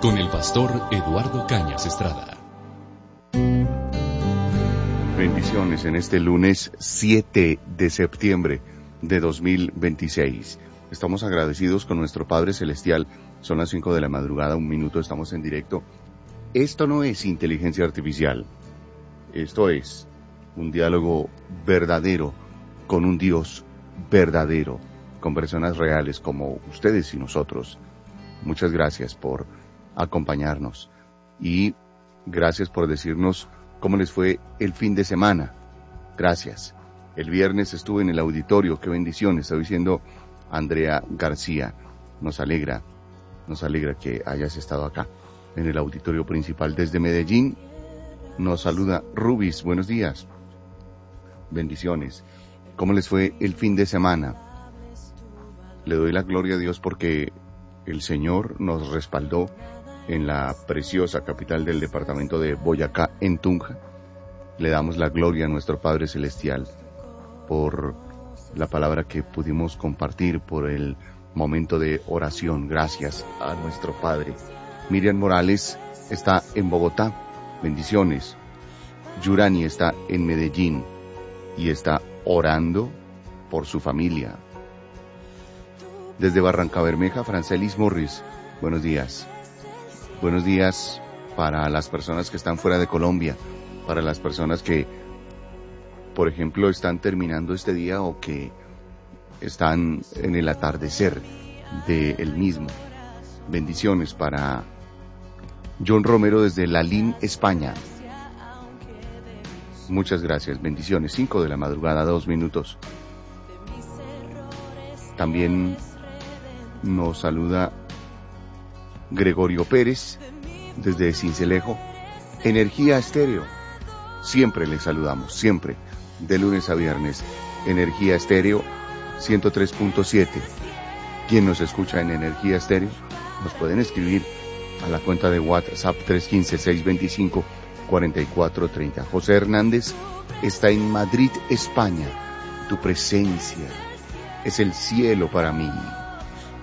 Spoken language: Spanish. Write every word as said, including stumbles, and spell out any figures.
con el pastor Eduardo Cañas Estrada. Bendiciones en este lunes siete de septiembre de dos mil veintiséis. Estamos agradecidos con nuestro Padre Celestial. Son las cinco de la madrugada, un minuto, estamos en directo. Esto no es inteligencia artificial. Esto es un diálogo verdadero con un Dios verdadero, con personas reales como ustedes y nosotros. Muchas gracias por acompañarnos y gracias por decirnos cómo les fue el fin de semana. Gracias. El viernes estuve en el auditorio, qué bendición, está diciendo Andrea García. Nos alegra, nos alegra que hayas estado acá en el auditorio principal desde Medellín. Nos saluda Rubis, buenos días. Bendiciones. ¿Cómo les fue el fin de semana? Le doy la gloria a Dios porque el Señor nos respaldó en la preciosa capital del departamento de Boyacá, en Tunja. Le damos la gloria a nuestro Padre Celestial por la palabra que pudimos compartir, por el momento de oración. Gracias a nuestro Padre. Miriam Morales está en Bogotá. Bendiciones. Yurani está en Medellín y está orando por su familia. Desde Barrancabermeja, Francelis Morris, buenos días. Buenos días para las personas que están fuera de Colombia, para las personas que, por ejemplo, están terminando este día o que están en el atardecer del mismo. Bendiciones para John Romero desde Lalín, España. Muchas gracias, bendiciones. Cinco de la madrugada, dos minutos. También nos saluda Gregorio Pérez desde Cincelejo. Energía Estéreo. Siempre les saludamos, siempre, de lunes a viernes. Energía Estéreo ciento tres punto siete. ¿Quién nos escucha en Energía Estéreo? Nos pueden escribir a la cuenta de WhatsApp tres uno cinco, seis dos cinco, cuatro cuatro tres cero. José Hernández está en Madrid, España. Tu presencia es el cielo para mí.